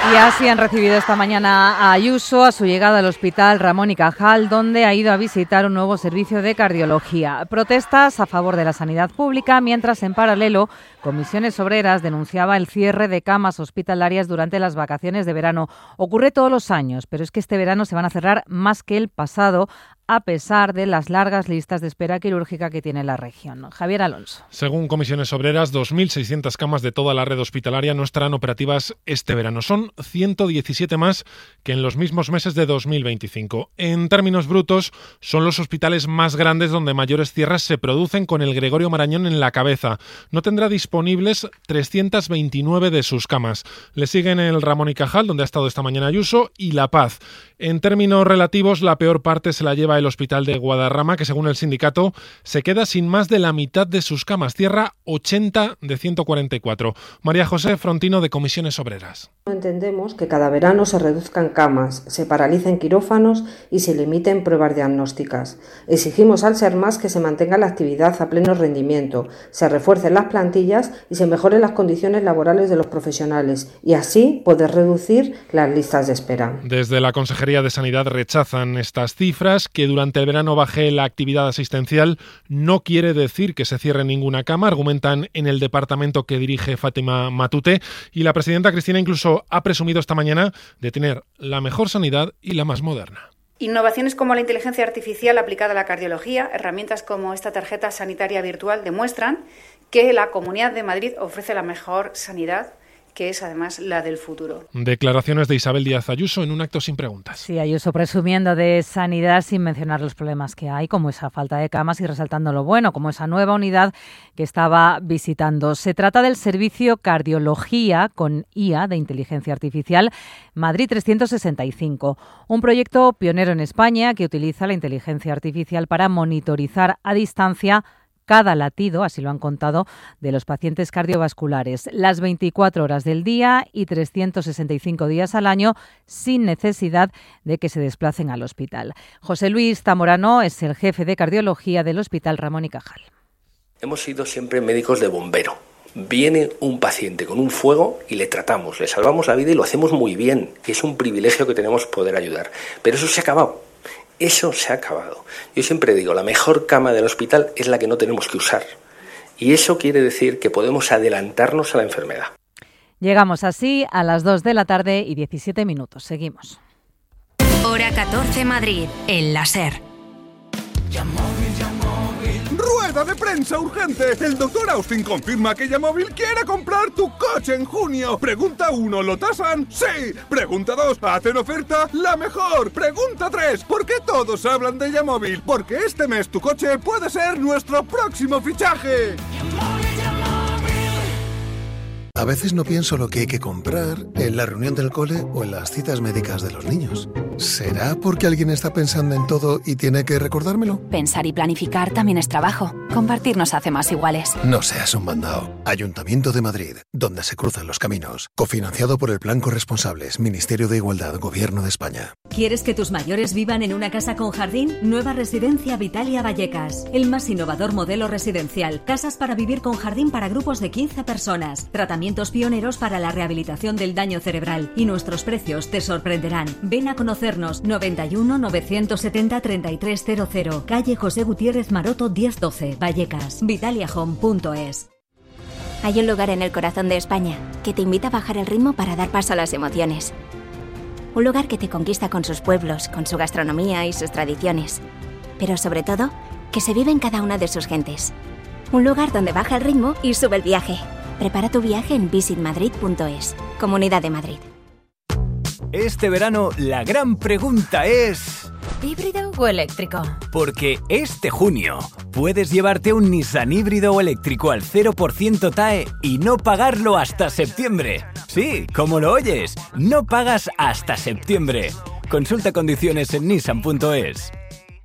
Y así han recibido esta mañana a Ayuso a su llegada al Hospital Ramón y Cajal, donde ha ido a visitar un nuevo servicio de cardiología. Protestas a favor de la sanidad pública, mientras en paralelo Comisiones Obreras denunciaba el cierre de camas hospitalarias durante las vacaciones de verano. Ocurre todos los años, pero es que este verano se van a cerrar más que el pasado, a pesar de las largas listas de espera quirúrgica que tiene la región. Javier Alonso. Según Comisiones Obreras, 2.600 camas de toda la red hospitalaria no estarán operativas este verano. Son 117 más que en los mismos meses de 2025. En términos brutos, son los hospitales más grandes donde mayores cierres se producen, con el Gregorio Marañón en la cabeza. No tendrá disponibles 329 de sus camas. Le siguen el Ramón y Cajal, donde ha estado esta mañana Ayuso, y La Paz. En términos relativos, la peor parte se la lleva el Hospital de Guadarrama, que según el sindicato se queda sin más de la mitad de sus camas. Cierra 80 de 144. María José Frontino, de Comisiones Obreras. Entendemos que cada verano se reduzcan camas, se paralicen quirófanos y se limiten pruebas diagnósticas. Exigimos al SERMAS que se mantenga la actividad a pleno rendimiento, se refuercen las plantillas y se mejoren las condiciones laborales de los profesionales, y así poder reducir las listas de espera. Desde la Consejería de Sanidad rechazan estas cifras. Que durante el verano baje la actividad asistencial no quiere decir que se cierre ninguna cama, argumentan en el departamento que dirige Fátima Matute, y la presidenta Cristina incluso ha presumido esta mañana de tener la mejor sanidad y la más moderna. Innovaciones como la inteligencia artificial aplicada a la cardiología, herramientas como esta tarjeta sanitaria virtual demuestran que la Comunidad de Madrid ofrece la mejor sanidad, que es además la del futuro. Declaraciones de Isabel Díaz Ayuso en un acto sin preguntas. Sí, Ayuso presumiendo de sanidad sin mencionar los problemas que hay, como esa falta de camas, y resaltando lo bueno, como esa nueva unidad que estaba visitando. Se trata del servicio Cardiología con IA, de inteligencia artificial, Madrid 365, un proyecto pionero en España que utiliza la inteligencia artificial para monitorizar a distancia cada latido, así lo han contado, de los pacientes cardiovasculares, las 24 horas del día y 365 días al año, sin necesidad de que se desplacen al hospital. José Luis Zamorano es el jefe de cardiología del Hospital Ramón y Cajal. Hemos sido siempre médicos de bombero. Viene un paciente con un fuego y le tratamos, le salvamos la vida y lo hacemos muy bien. Es un privilegio que tenemos poder ayudar. Pero eso se ha acabado. Eso se ha acabado. Yo siempre digo, la mejor cama del hospital es la que no tenemos que usar. Y eso quiere decir que podemos adelantarnos a la enfermedad. Llegamos así a las 2 de la tarde y 17 minutos. Seguimos. Hora 14 Madrid, el láser. ¡Rueda de prensa urgente! El doctor Austin confirma que Yamóvil quiere comprar tu coche en junio. Pregunta 1, ¿lo tasan? ¡Sí! Pregunta 2, ¿hacen oferta? ¡La mejor! Pregunta 3, ¿por qué todos hablan de Yamóvil? Porque este mes tu coche puede ser nuestro próximo fichaje. A veces no pienso lo que hay que comprar en la reunión del cole o en las citas médicas de los niños. ¿Será porque alguien está pensando en todo y tiene que recordármelo? Pensar y planificar también es trabajo. Compartir nos hace más iguales. No seas un mandado. Ayuntamiento de Madrid, donde se cruzan los caminos. Cofinanciado por el Plan Corresponsables, Ministerio de Igualdad, Gobierno de España. ¿Quieres que tus mayores vivan en una casa con jardín? Nueva Residencia Vitalia Vallecas. El más innovador modelo residencial. Casas para vivir con jardín para grupos de 15 personas. Tratamientos pioneros para la rehabilitación del daño cerebral. Y nuestros precios te sorprenderán. Ven a conocernos. 91 970 3300. Calle José Gutiérrez Maroto 1012, Vallecas. vitaliahome.es. Hay un lugar en el corazón de España que te invita a bajar el ritmo para dar paso a las emociones. Un lugar que te conquista con sus pueblos, con su gastronomía y sus tradiciones. Pero sobre todo, que se vive en cada una de sus gentes. Un lugar donde baja el ritmo y sube el viaje. Prepara tu viaje en visitmadrid.es. Comunidad de Madrid. Este verano la gran pregunta es... ¿híbrido o eléctrico? Porque este junio puedes llevarte un Nissan híbrido o eléctrico al 0% TAE y no pagarlo hasta septiembre. Sí, como lo oyes, no pagas hasta septiembre. Consulta condiciones en nissan.es.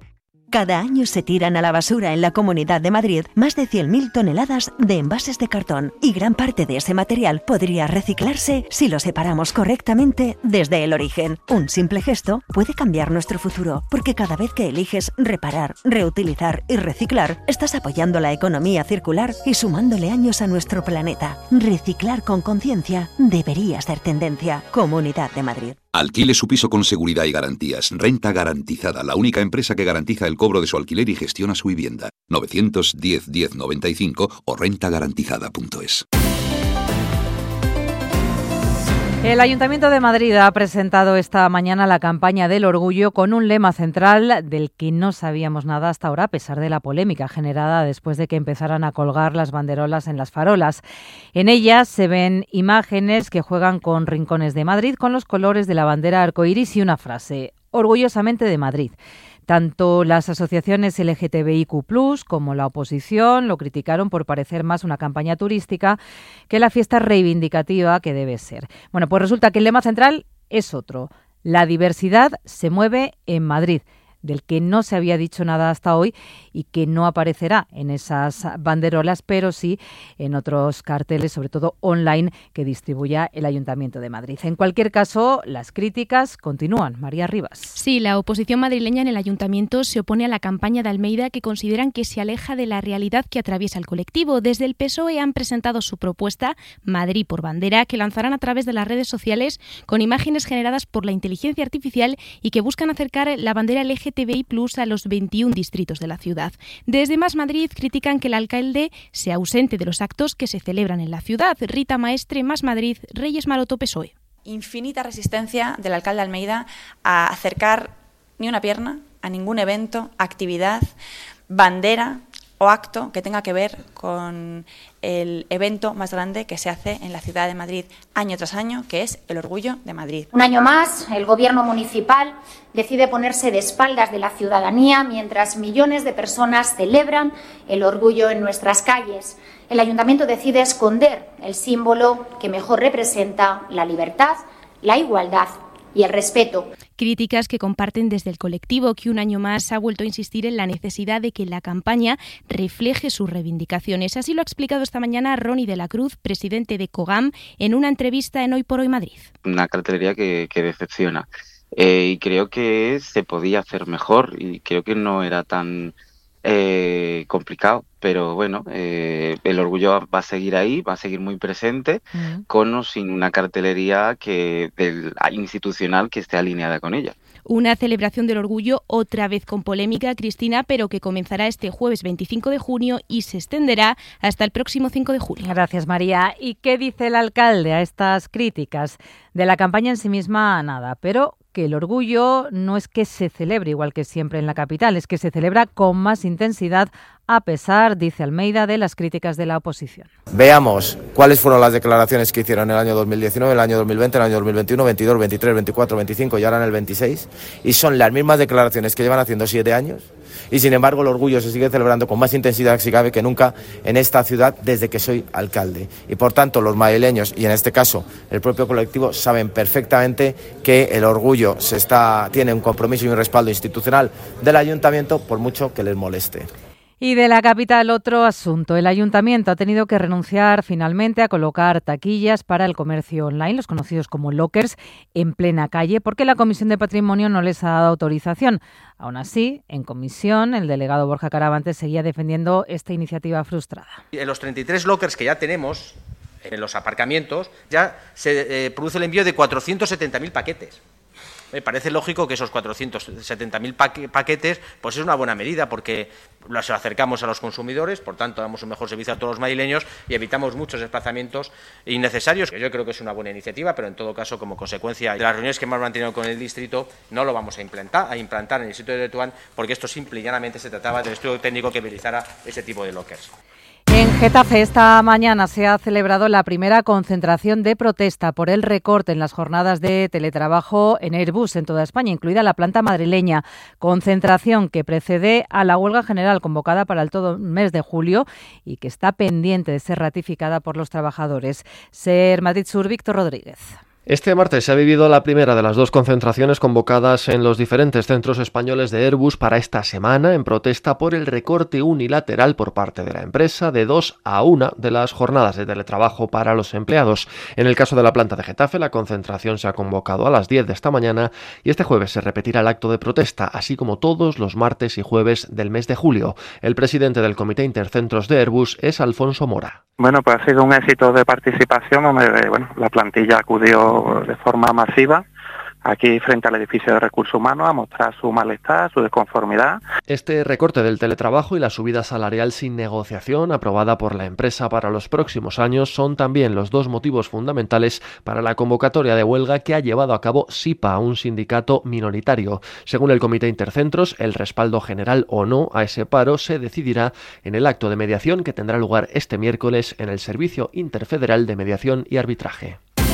Cada año se tiran a la basura en la Comunidad de Madrid más de 100.000 toneladas de envases de cartón y gran parte de ese material podría reciclarse si lo separamos correctamente desde el origen. Un simple gesto puede cambiar nuestro futuro, porque cada vez que eliges reparar, reutilizar y reciclar, estás apoyando la economía circular y sumándole años a nuestro planeta. Reciclar con conciencia debería ser tendencia. Comunidad de Madrid. Alquile su piso con seguridad y garantías. Renta Garantizada, la única empresa que garantiza el cobro de su alquiler y gestiona su vivienda. 910 1095 o rentagarantizada.es. El Ayuntamiento de Madrid ha presentado esta mañana la campaña del orgullo con un lema central del que no sabíamos nada hasta ahora, a pesar de la polémica generada después de que empezaran a colgar las banderolas en las farolas. En ellas se ven imágenes que juegan con rincones de Madrid con los colores de la bandera arcoíris y una frase: orgullosamente de Madrid. Tanto las asociaciones LGTBIQ+, como la oposición lo criticaron por parecer más una campaña turística que la fiesta reivindicativa que debe ser. Bueno, pues resulta que el lema central es otro: la diversidad se mueve en Madrid, del que no se había dicho nada hasta hoy y que no aparecerá en esas banderolas, pero sí en otros carteles, sobre todo online, que distribuya el Ayuntamiento de Madrid. En cualquier caso, las críticas continúan. María Rivas. Sí, la oposición madrileña en el Ayuntamiento se opone a la campaña de Almeida, que consideran que se aleja de la realidad que atraviesa el colectivo. Desde el PSOE han presentado su propuesta Madrid por bandera, que lanzarán a través de las redes sociales con imágenes generadas por la inteligencia artificial y que buscan acercar la bandera LGTBI+ a los 21 distritos de la ciudad. Desde Más Madrid critican que el alcalde sea ausente de los actos que se celebran en la ciudad. Rita Maestre, Más Madrid, Reyes Maroto, PSOE. Infinita resistencia del alcalde Almeida a acercar ni una pierna a ningún evento, actividad, bandera o acto que tenga que ver con el evento más grande que se hace en la ciudad de Madrid año tras año, que es el Orgullo de Madrid. Un año más, el Gobierno municipal decide ponerse de espaldas de la ciudadanía mientras millones de personas celebran el orgullo en nuestras calles. El Ayuntamiento decide esconder el símbolo que mejor representa la libertad, la igualdad y el respeto. Críticas que comparten desde el colectivo, que un año más ha vuelto a insistir en la necesidad de que la campaña refleje sus reivindicaciones. Así lo ha explicado esta mañana Ronnie de la Cruz, presidente de COGAM, en una entrevista en Hoy por Hoy Madrid. Una cartelería que decepciona. Y creo que se podía hacer mejor y creo que no era tan complicado, pero bueno, el orgullo va a seguir ahí, va a seguir muy presente, con o sin una cartelería institucional que esté alineada con ella. Una celebración del orgullo otra vez con polémica, Cristina, pero que comenzará este jueves 25 de junio y se extenderá hasta el próximo 5 de julio. Gracias, María. ¿Y qué dice el alcalde a estas críticas? De la campaña en sí misma, nada, pero que el orgullo no es que se celebre igual que siempre en la capital, es que se celebra con más intensidad a pesar, dice Almeida, de las críticas de la oposición. Veamos cuáles fueron las declaraciones que hicieron en el año 2019, el año 2020, el año 2021, 22, 23, 24, 25 y ahora en el 26, y son las mismas declaraciones que llevan haciendo 7 años. Y sin embargo el orgullo se sigue celebrando con más intensidad, si cabe, que nunca en esta ciudad desde que soy alcalde. Y por tanto los madrileños, y en este caso el propio colectivo, saben perfectamente que el orgullo tiene un compromiso y un respaldo institucional del ayuntamiento, por mucho que les moleste. Y de la capital, otro asunto. El ayuntamiento ha tenido que renunciar finalmente a colocar taquillas para el comercio online, los conocidos como lockers, en plena calle, porque la Comisión de Patrimonio no les ha dado autorización. Aún así, en comisión, el delegado Borja Caravantes seguía defendiendo esta iniciativa frustrada. En los 33 lockers que ya tenemos en los aparcamientos, ya se produce el envío de 470.000 paquetes. Me parece lógico que esos 470.000 paquetes pues es una buena medida porque los acercamos a los consumidores, por tanto damos un mejor servicio a todos los madrileños y evitamos muchos desplazamientos innecesarios. Yo creo que es una buena iniciativa, pero en todo caso, como consecuencia de las reuniones que hemos mantenido con el distrito, no lo vamos a implantar en el distrito de Tetuán, porque esto simple y llanamente se trataba del estudio técnico que realizara ese tipo de lockers. En Getafe esta mañana se ha celebrado la primera concentración de protesta por el recorte en las jornadas de teletrabajo en Airbus en toda España, incluida la planta madrileña. Concentración que precede a la huelga general convocada para el todo mes de julio y que está pendiente de ser ratificada por los trabajadores. Ser Madrid Sur, Víctor Rodríguez. Este martes se ha vivido la primera de las dos concentraciones convocadas en los diferentes centros españoles de Airbus para esta semana en protesta por el recorte unilateral por parte de la empresa de 2 a 1 de las jornadas de teletrabajo para los empleados. En el caso de la planta de Getafe, la concentración se ha convocado a las 10 de esta mañana y este jueves se repetirá el acto de protesta, así como todos los martes y jueves del mes de julio. El presidente del Comité Intercentros de Airbus es Alfonso Mora. Bueno, pues ha sido un éxito de participación donde la plantilla acudió de forma masiva aquí frente al edificio de Recursos Humanos a mostrar su malestar, su desconformidad. Este recorte del teletrabajo y la subida salarial sin negociación aprobada por la empresa para los próximos años son también los dos motivos fundamentales para la convocatoria de huelga que ha llevado a cabo SIPA, un sindicato minoritario. Según el Comité Intercentros, el respaldo general o no a ese paro se decidirá en el acto de mediación que tendrá lugar este miércoles en el Servicio Interfederal de Mediación y Arbitraje.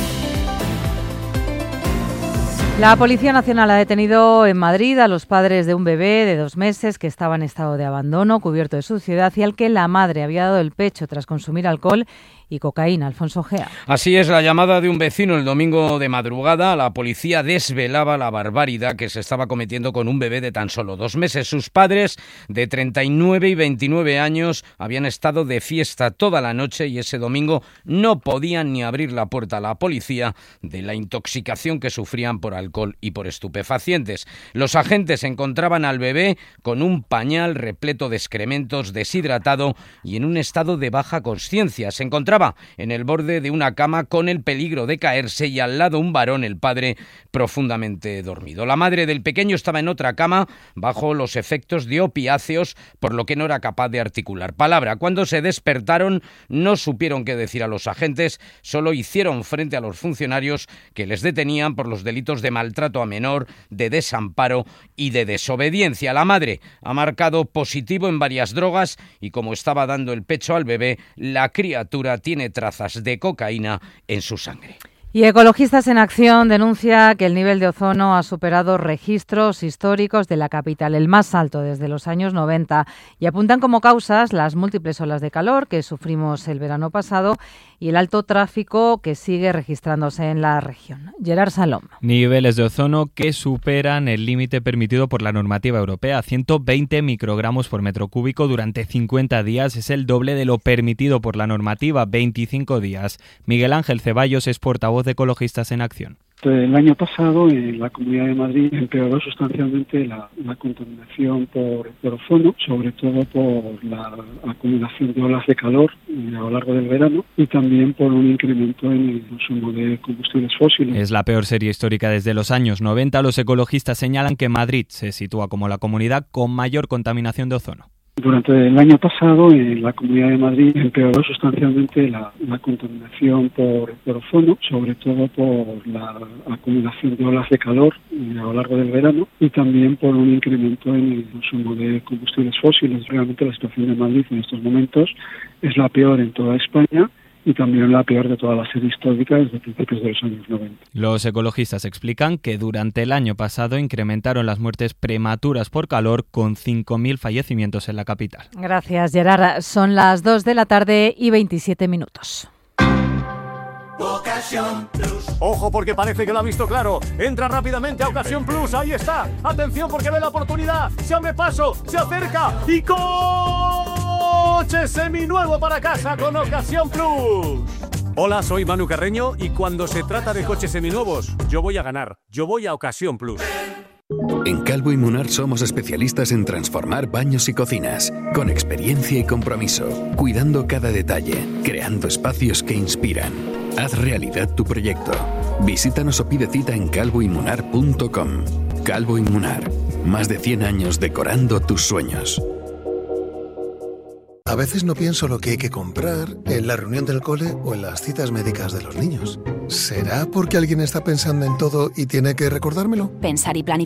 La Policía Nacional ha detenido en Madrid a los padres de un bebé de 2 meses que estaba en estado de abandono, cubierto de suciedad y al que la madre había dado el pecho tras consumir alcohol y cocaína. Alfonso Gea. Así es, la llamada de un vecino el domingo de madrugada. La policía desvelaba la barbaridad que se estaba cometiendo con un bebé de tan solo 2 meses. Sus padres, de 39 y 29 años, habían estado de fiesta toda la noche y ese domingo no podían ni abrir la puerta a la policía de la intoxicación que sufrían por alcohol y por estupefacientes. Los agentes encontraban al bebé con un pañal repleto de excrementos, deshidratado y en un estado de baja consciencia. Se encontraba en el borde de una cama con el peligro de caerse y al lado un varón, el padre, profundamente dormido. La madre del pequeño estaba en otra cama bajo los efectos de opiáceos, por lo que no era capaz de articular palabra. Cuando se despertaron no supieron qué decir a los agentes, solo hicieron frente a los funcionarios que les detenían por los delitos de maltrato a menor, de desamparo y de desobediencia. La madre ha marcado positivo en varias drogas y como estaba dando el pecho al bebé, la criatura tiene trazas de cocaína en su sangre. Y Ecologistas en Acción denuncia que el nivel de ozono ha superado registros históricos de la capital, el más alto desde los años 90, y apuntan como causas las múltiples olas de calor que sufrimos el verano pasado y el alto tráfico que sigue registrándose en la región. Gerard Salom. Niveles de ozono que superan el límite permitido por la normativa europea, 120 microgramos por metro cúbico durante 50 días, es el doble de lo permitido por la normativa, 25 días. Miguel Ángel Ceballos es portavoz de Ecologistas en Acción. El año pasado en la Comunidad de Madrid empeoró sustancialmente la contaminación por ozono, sobre todo por la acumulación de olas de calor a lo largo del verano y también por un incremento en el consumo de combustibles fósiles. Es la peor serie histórica desde los años 90. Los ecologistas señalan que Madrid se sitúa como la comunidad con mayor contaminación de ozono. Durante el año pasado en la Comunidad de Madrid empeoró sustancialmente la contaminación por ozono, sobre todo por la acumulación de olas de calor a lo largo del verano y también por un incremento en el consumo de combustibles fósiles. Realmente la situación de Madrid en estos momentos es la peor en toda España y también la peor de toda la serie histórica desde principios de los años 90. Los ecologistas explican que durante el año pasado incrementaron las muertes prematuras por calor con 5.000 fallecimientos en la capital. Gracias, Gerard. Son las 2 de la tarde y 27 minutos. Ocasión Plus. Ojo porque parece que lo ha visto claro. Entra rápidamente a Ocasión Plus. Ahí está. Atención porque ve la oportunidad. Se abre paso, se acerca y coche seminuevo para casa con Ocasión Plus. Hola, soy Manu Carreño y cuando se trata de coches seminuevos, yo voy a ganar. Yo voy a Ocasión Plus. En Calvo y Munar somos especialistas en transformar baños y cocinas, con experiencia y compromiso, cuidando cada detalle, creando espacios que inspiran. Haz realidad tu proyecto. Visítanos o pide cita en calvoymunar.com. Calvo y Munar, más de 100 años decorando tus sueños. A veces no pienso lo que hay que comprar en la reunión del cole o en las citas médicas de los niños. ¿Será porque alguien está pensando en todo y tiene que recordármelo? Pensar y planificar